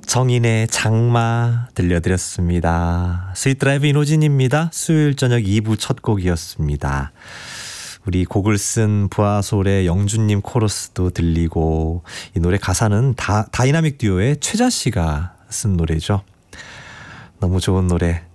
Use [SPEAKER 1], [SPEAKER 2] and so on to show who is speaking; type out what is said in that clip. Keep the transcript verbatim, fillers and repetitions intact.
[SPEAKER 1] 정인의 장마 들려드렸습니다. 스윗 드라이브 이노진입니다. 수요일 저녁 이 부 첫 곡이었습니다. 우리 곡을 쓴 부하솔의 영준님 코러스도 들리고, 이 노래 가사는 다, 다이나믹 듀오의 최자 씨가 쓴 노래죠. 너무 좋은 노래